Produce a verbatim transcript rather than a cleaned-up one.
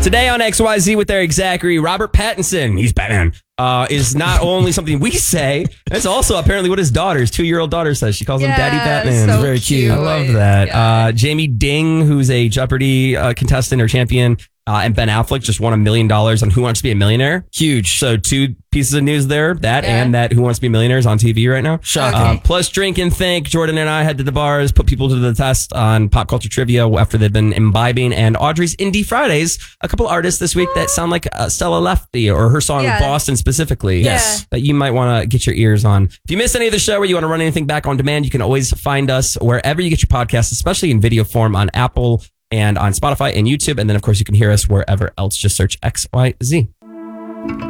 Today on X Y Z with Eric Zachary, Robert Pattinson, he's Batman, uh, is not only something we say, it's also apparently what his daughter, his two-year-old daughter says. She calls yeah, him Daddy Batman. So Very cute. cute. I love that. Yeah. Uh, Jamie Ding, who's a Jeopardy uh, contestant or champion, uh, and Ben Affleck just won a million dollars on Who Wants to Be a Millionaire. Huge. So two pieces of news there, that Yeah. and that Who Wants to Be a Millionaire is on T V right now. Shocking. Uh, plus Drink and Think. Jordan and I head to the bars, put people to the test on pop culture trivia after they've been imbibing. And Audrey's Indie Fridays, a couple artists this week that sound like uh, Stella Lefty or her song Yeah. Boston specifically. Yes. That you might want to get your ears on. If you missed any of the show or you want to run anything back on demand, you can always find us wherever you get your podcasts, especially in video form on Apple and on Spotify and YouTube. And then, of course, you can hear us wherever else. Just search X Y Z.